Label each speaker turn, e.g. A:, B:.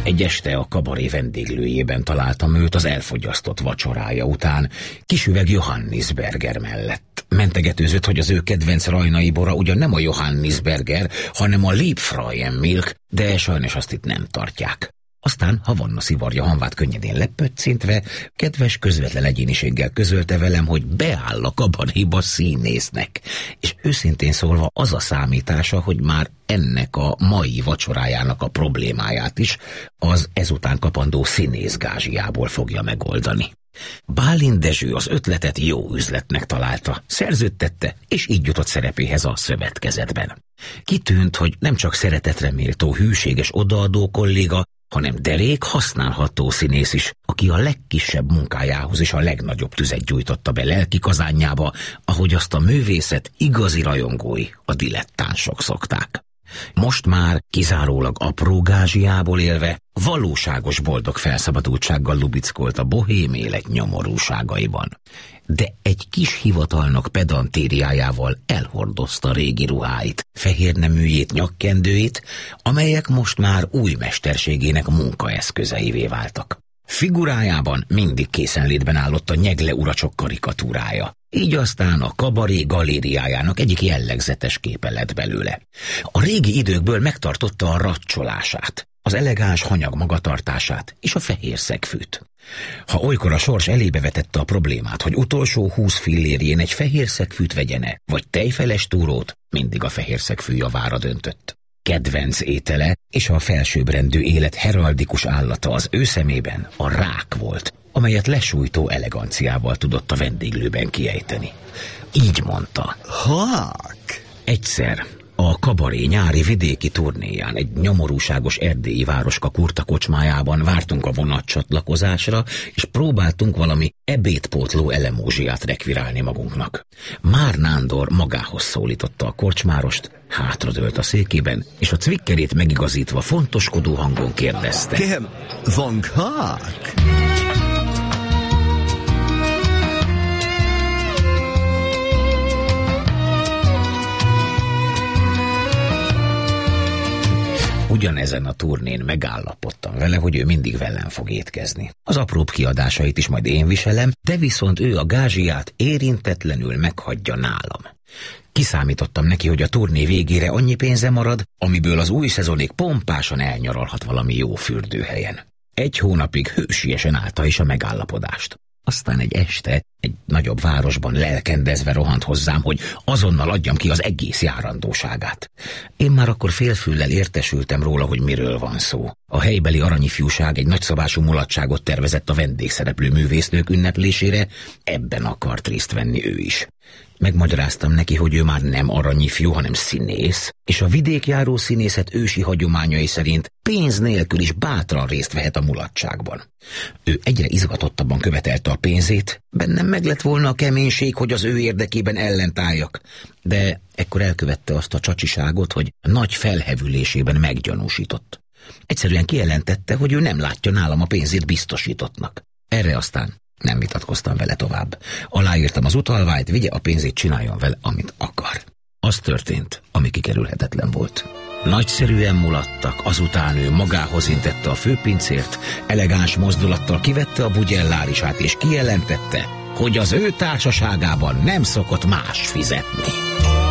A: Egy este a kabaré vendéglőjében találtam őt az elfogyasztott vacsorája után, kis üveg Johannisberger mellett. Mentegetőzött, hogy az ő kedvenc rajnai bora ugyan nem a Johannisberger, hanem a Liebfrauen Milk, de sajnos azt itt nem tartják. Aztán Havanna szivarja hanvát könnyedén lepöccintve, kedves közvetlen egyéniséggel közölte velem, hogy beáll a kabaréba színésznek, és őszintén szólva az a számítása, hogy már ennek a mai vacsorájának a problémáját is az ezután kapandó színész gázsiából fogja megoldani. Bálint Dezső az ötletet jó üzletnek találta, szerződtette, és így jutott szerepéhez a szövetkezetben. Kitűnt, hogy nem csak szeretetre méltó, hűséges odaadó kolléga, hanem derék használható színész is, aki a legkisebb munkájához is a legnagyobb tüzet gyújtotta be lelki kazánjába, ahogy azt a művészet igazi rajongói, a dilettánsok szokták. Most már kizárólag apró gázsiából élve valóságos boldog felszabadultsággal lubickolt a bohém élet nyomorúságaiban. De egy kis hivatalnok pedantériájával elhordozta régi ruháit, fehérneműjét, nyakkendőit, amelyek most már új mesterségének munkaeszközeivé váltak. Figurájában mindig készenlétben állott a Nyegle uracsok karikatúrája. Így aztán a kabaré galériájának egyik jellegzetes képe lett belőle. A régi időkből megtartotta a racsolását, az elegáns hanyag magatartását és a fehér szegfűt. Ha olykor a sors elébe vetette a problémát, hogy utolsó 20 fillérjén egy fehér szegfűt vegyene, vagy tejfeles túrót, mindig a fehér szegfű javára döntött. Kedvenc étele és a felsőbbrendű élet heraldikus állata az ő szemében a rák volt, amelyet lesújtó eleganciával tudott a vendéglőben kiejteni. Így mondta.
B: Rák?
A: Egyszer a kabaré nyári vidéki turnéján egy nyomorúságos erdélyi városka kurta kocsmájában vártunk a vonatcsatlakozásra, és próbáltunk valami ebédpótló elemózsiát rekvirálni magunknak. Már Nándor magához szólította a korcsmárost, hátradőlt a székében, és a cvikkerét megigazítva fontoskodó hangon kérdezte.
B: Kérem, van kák?
A: Ugyanezen a turnén megállapodtam vele, hogy ő mindig velem fog étkezni. Az apróbb kiadásait is majd én viselem, de viszont ő a gázsiát érintetlenül meghagyja nálam. Kiszámítottam neki, hogy a turné végére annyi pénze marad, amiből az új szezonig pompásan elnyaralhat valami jó fürdőhelyen. 1 hónapig hősiesen állta is a megállapodást. Aztán egy este egy nagyobb városban lelkendezve rohant hozzám, hogy azonnal adjam ki az egész járandóságát. Én már akkor félfüllel értesültem róla, hogy miről van szó. A helybeli aranyifjúság egy nagyszabású mulatságot tervezett a vendégszereplő művésznők ünneplésére, ebben akart részt venni ő is. Megmagyaráztam neki, hogy ő már nem aranyifjú, hanem színész, és a vidékjáró színészet ősi hagyományai szerint pénz nélkül is bátran részt vehet a mulatságban. Ő egyre izgatottabban követelte a pénzét, bennem meglett volna a keménység, hogy az ő érdekében ellentálljak, de ekkor elkövette azt a csacsiságot, hogy nagy felhevülésében meggyanúsított. Egyszerűen kijelentette, hogy ő nem látja nálam a pénzét biztosítottnak. Erre aztán nem vitatkoztam vele tovább. Aláírtam az utalványt, vigye a pénzét, csináljon vele, amit akar. Az történt, ami kikerülhetetlen volt. Nagyszerűen mulattak, azután ő magához intette a főpincért, elegáns mozdulattal kivette a bugyellárisát és kijelentette, hogy az ő társaságában nem szokott más fizetni.